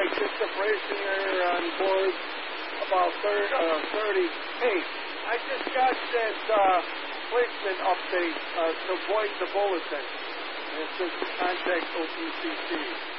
this separation area on board about 38. I just got that placement update to void the bulletin. And it says contact OPCC.